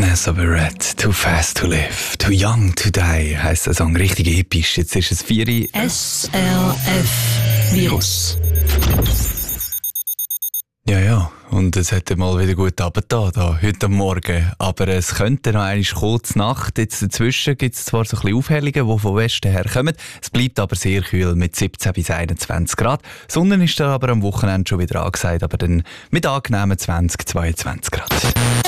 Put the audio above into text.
Vanessa Barrett, Too Fast to Live, Too Young to Die heisst der Song, richtig episch. Jetzt ist es 4 Uhr. SRF Virus. Ja, und es hat mal wieder gut runtergetan, da, heute Morgen. Aber es könnte noch einmal kurz Nacht. Jetzt dazwischen gibt es zwar so ein bisschen Aufhellungen, die von Westen her kommen. Es bleibt aber sehr kühl mit 17 bis 21 Grad. Sonne ist da aber am Wochenende schon wieder angesagt, aber dann mit angenehmen 20, 22 Grad.